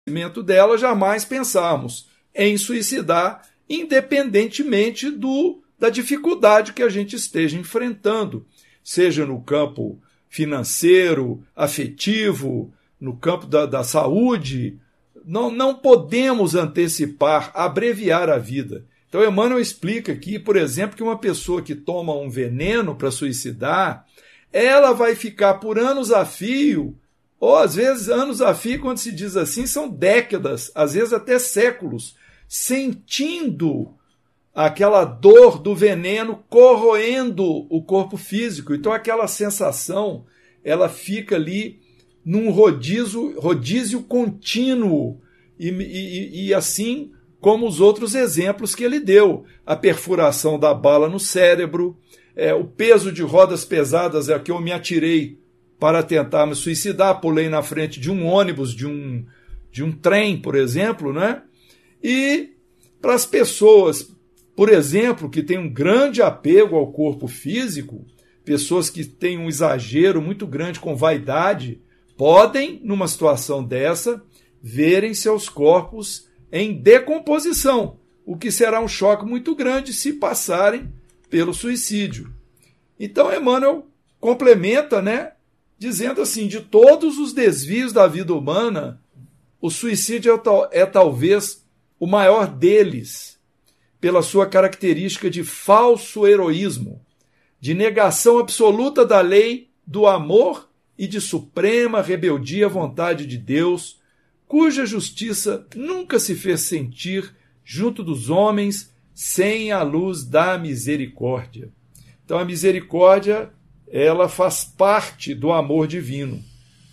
dela, jamais pensarmos em suicidar, independentemente da dificuldade que a gente esteja enfrentando, seja no campo financeiro, afetivo, no campo da saúde. Não podemos antecipar, abreviar a vida. Então, Emmanuel explica aqui, por exemplo, que uma pessoa que toma um veneno para suicidar, ela vai ficar por anos a fio, ou às vezes anos a fio, quando se diz assim, são décadas, às vezes até séculos, sentindo aquela dor do veneno corroendo o corpo físico. Então, aquela sensação, ela fica ali num rodízio contínuo, e assim como os outros exemplos que ele deu. A perfuração da bala no cérebro, o peso de rodas pesadas, é que eu me atirei para tentar me suicidar, pulei na frente de um ônibus, de um trem, por exemplo, né? E para as pessoas, por exemplo, que têm um grande apego ao corpo físico, pessoas que têm um exagero muito grande com vaidade, podem, numa situação dessa, verem seus corpos em decomposição, o que será um choque muito grande se passarem pelo suicídio. Então, Emmanuel complementa, né, dizendo assim, de todos os desvios da vida humana, o suicídio é talvez o maior deles, pela sua característica de falso heroísmo, de negação absoluta da lei do amor e de suprema rebeldia à vontade de Deus, cuja justiça nunca se fez sentir junto dos homens sem a luz da misericórdia. Então, a misericórdia, ela faz parte do amor divino.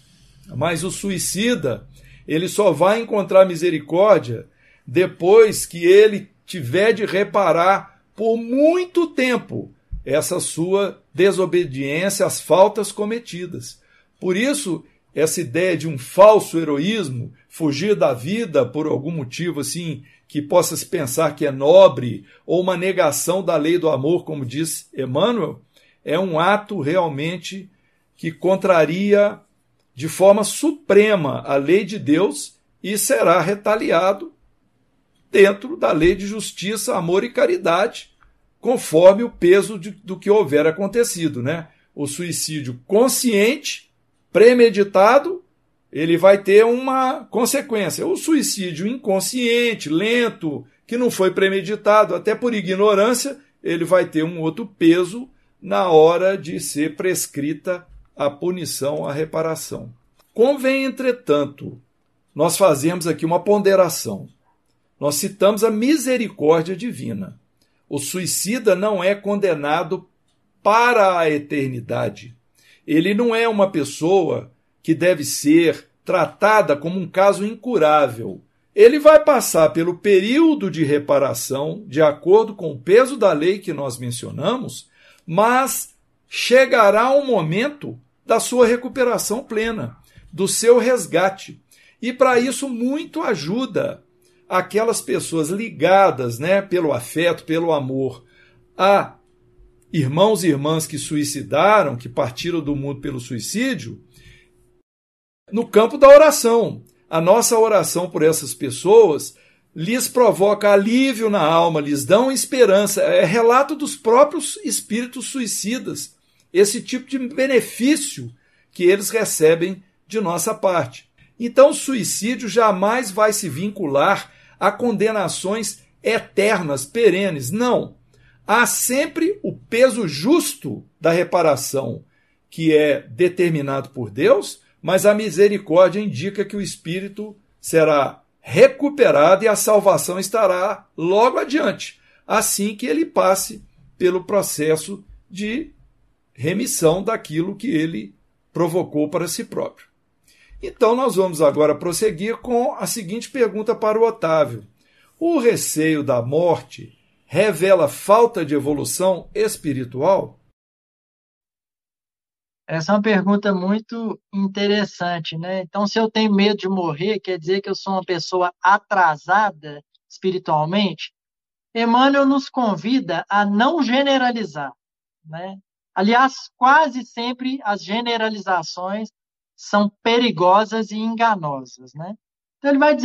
Mas o suicida, ele só vai encontrar misericórdia depois que ele tiver de reparar por muito tempo essa sua desobediência às faltas cometidas. Por isso, essa ideia de um falso heroísmo, fugir da vida por algum motivo assim que possa se pensar que é nobre, ou uma negação da lei do amor, como diz Emmanuel, é um ato realmente que contraria de forma suprema a lei de Deus e será retaliado dentro da lei de justiça, amor e caridade, conforme o peso do que houver acontecido, né? O suicídio consciente, premeditado, ele vai ter uma consequência. O suicídio inconsciente, lento, que não foi premeditado, até por ignorância, ele vai ter um outro peso na hora de ser prescrita a punição, a reparação. Convém, entretanto, nós fazermos aqui uma ponderação. Nós citamos a misericórdia divina. O suicida não é condenado para a eternidade. Ele não é uma pessoa que deve ser tratada como um caso incurável. Ele vai passar pelo período de reparação, de acordo com o peso da lei que nós mencionamos, mas chegará um momento da sua recuperação plena, do seu resgate. E para isso muito ajuda aquelas pessoas ligadas, né, pelo afeto, pelo amor, a irmãos e irmãs que suicidaram, que partiram do mundo pelo suicídio, no campo da oração. A nossa oração por essas pessoas lhes provoca alívio na alma, lhes dão esperança. É relato dos próprios espíritos suicidas, esse tipo de benefício que eles recebem de nossa parte. Então, o suicídio jamais vai se vincular a condenações eternas, perenes. Não. Há sempre o peso justo da reparação, que é determinado por Deus, mas a misericórdia indica que o espírito será recuperado e a salvação estará logo adiante, assim que ele passe pelo processo de remissão daquilo que ele provocou para si próprio. Então, nós vamos agora prosseguir com a seguinte pergunta para o Otávio. O receio da morte revela falta de evolução espiritual? Essa é uma pergunta muito interessante, né? Então, se eu tenho medo de morrer, quer dizer que eu sou uma pessoa atrasada espiritualmente? Emmanuel nos convida a não generalizar, né? Aliás, quase sempre as generalizações são perigosas e enganosas, né? Então, ele vai dizer